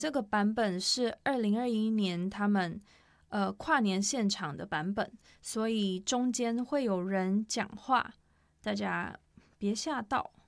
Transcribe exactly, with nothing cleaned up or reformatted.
这个版本是二零二一年他们呃跨年现场的版本，所以中间会有人讲话，大家别吓到。